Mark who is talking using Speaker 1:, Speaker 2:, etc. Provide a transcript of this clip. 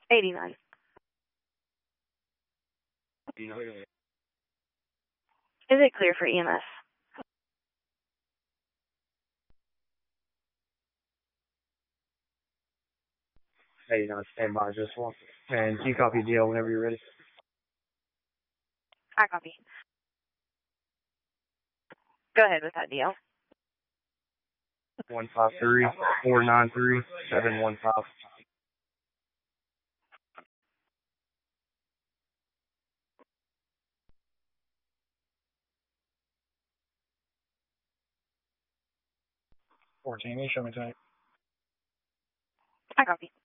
Speaker 1: 89. Is it clear for EMS?
Speaker 2: Hey, stand by just one. And you copy DL whenever you're ready.
Speaker 1: I copy. Go ahead with that deal.
Speaker 2: 153-493-715.
Speaker 3: Show me tonight.
Speaker 1: I copy.